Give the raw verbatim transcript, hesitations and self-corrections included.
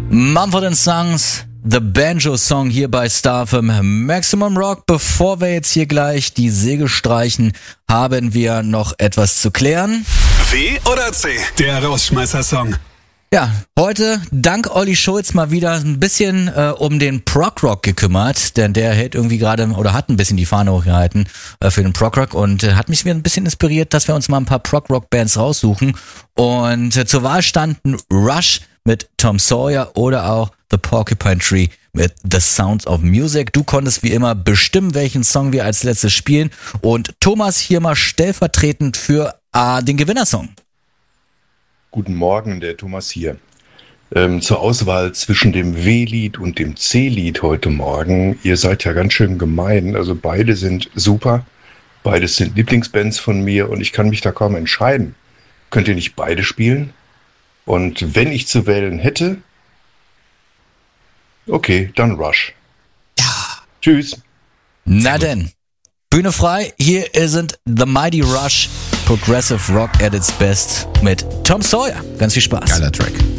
Mumford and Sons, The Banjo Song hier bei Star F M Maximum Rock. Bevor wir jetzt hier gleich die Segel streichen, haben wir noch etwas zu klären. W oder C? Der Rausschmeißer-Song. Ja, heute dank Olli Schulz mal wieder ein bisschen äh, um den Prog-Rock gekümmert, denn der hält irgendwie gerade oder hat ein bisschen die Fahne hochgehalten äh, für den Prog-Rock und äh, hat mich wieder ein bisschen inspiriert, dass wir uns mal ein paar Prog-Rock-Bands raussuchen. Und äh, zur Wahl standen Rush mit Tom Sawyer oder auch The Porcupine Tree mit The Sounds of Music. Du konntest wie immer bestimmen, welchen Song wir als letztes spielen. Und Thomas hier mal stellvertretend für äh, den Gewinnersong. Guten Morgen, der Thomas hier. Ähm, zur Auswahl zwischen dem W-Lied und dem C-Lied heute Morgen. Ihr seid ja ganz schön gemein. Also beide sind super. Beides sind Lieblingsbands von mir und ich kann mich da kaum entscheiden. Könnt ihr nicht beide spielen? Und wenn ich zu wählen hätte, okay, dann Rush. Ja. Tschüss. Na denn, Bühne frei. Hier sind The Mighty Rush, Progressive Rock at its best mit Tom Sawyer. Ganz viel Spaß. Geiler Track.